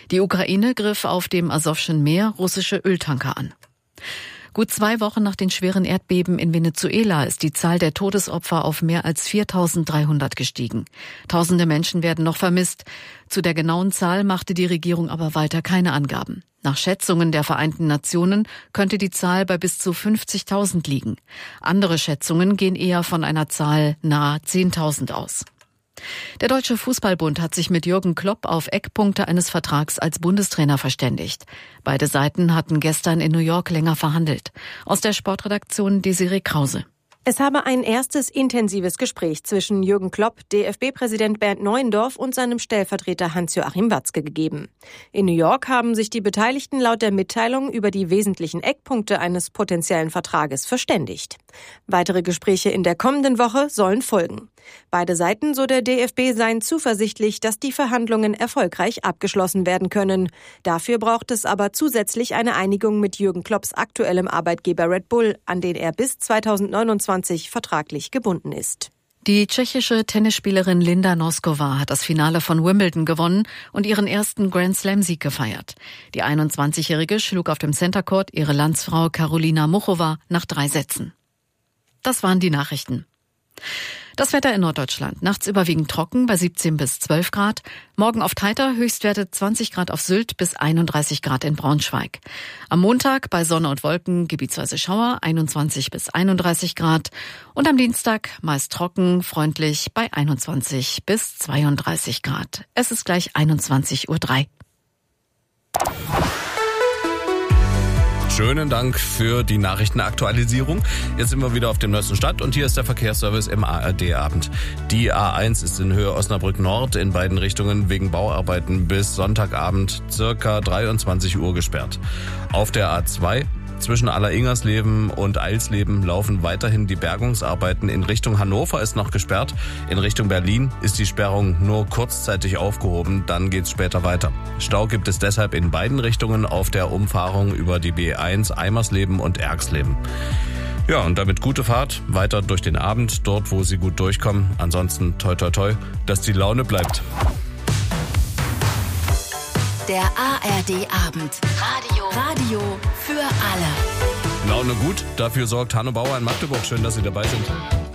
Die Ukraine griff auf dem Asowschen Meer russische Öltanker an. Gut 2 Wochen nach den schweren Erdbeben in Venezuela ist die Zahl der Todesopfer auf mehr als 4.300 gestiegen. Tausende Menschen werden noch vermisst. Zu der genauen Zahl machte die Regierung aber weiter keine Angaben. Nach Schätzungen der Vereinten Nationen könnte die Zahl bei bis zu 50.000 liegen. Andere Schätzungen gehen eher von einer Zahl nahe 10.000 aus. Der Deutsche Fußballbund hat sich mit Jürgen Klopp auf Eckpunkte eines Vertrags als Bundestrainer verständigt. Beide Seiten hatten gestern in New York länger verhandelt. Aus der Sportredaktion Desiree Krause. Es habe ein erstes intensives Gespräch zwischen Jürgen Klopp, DFB-Präsident Bernd Neuendorf und seinem Stellvertreter Hans-Joachim Watzke gegeben. In New York haben sich die Beteiligten laut der Mitteilung über die wesentlichen Eckpunkte eines potenziellen Vertrages verständigt. Weitere Gespräche in der kommenden Woche sollen folgen. Beide Seiten, so der DFB, seien zuversichtlich, dass die Verhandlungen erfolgreich abgeschlossen werden können. Dafür braucht es aber zusätzlich eine Einigung mit Jürgen Klopps aktuellem Arbeitgeber Red Bull, an den er bis 2029 vertraglich gebunden ist. Die tschechische Tennisspielerin Linda Noskova hat das Finale von Wimbledon gewonnen und ihren ersten Grand-Slam-Sieg gefeiert. Die 21-Jährige schlug auf dem Center Court ihre Landsfrau Karolina Muchova nach 3 Sätzen. Das waren die Nachrichten. Das Wetter in Norddeutschland. Nachts überwiegend trocken bei 17 bis 12 Grad. Morgen oft heiter, Höchstwerte 20 Grad auf Sylt bis 31 Grad in Braunschweig. Am Montag bei Sonne und Wolken gebietsweise Schauer 21 bis 31 Grad. Und am Dienstag meist trocken, freundlich bei 21 bis 32 Grad. Es ist gleich 21:03 Uhr. Schönen Dank für die Nachrichtenaktualisierung. Jetzt sind wir wieder auf dem neuesten Stand und hier ist der Verkehrsservice im ARD-Abend. Die A1 ist in Höhe Osnabrück Nord in beiden Richtungen wegen Bauarbeiten bis Sonntagabend circa 23 Uhr gesperrt. Auf der A2 zwischen Alleringers-Leben und Eilsleben laufen weiterhin die Bergungsarbeiten. In Richtung Hannover ist noch gesperrt. In Richtung Berlin ist die Sperrung nur kurzzeitig aufgehoben. Dann geht's später weiter. Stau gibt es deshalb in beiden Richtungen auf der Umfahrung über die B1 Eimersleben und Ergsleben. Ja, und damit gute Fahrt weiter durch den Abend, dort wo Sie gut durchkommen. Ansonsten toi toi toi, dass die Laune bleibt. Der ARD-Abend. Radio für alle. Laune gut, dafür sorgt Hanno Bauer in Magdeburg. Schön, dass Sie dabei sind.